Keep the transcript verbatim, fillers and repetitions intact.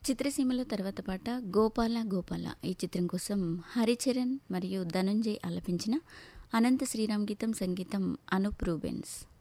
చిత్రసీమలో తర్వాత పాట 'గోపాల గోపాల' ఈ చిత్రం కోసం హరిచరణ్ మరియు ధనుంజయ్ ఆలపించిన అనంత శ్రీరామ్ గీతం, సంగీతం అనూప్ రూబెన్స్.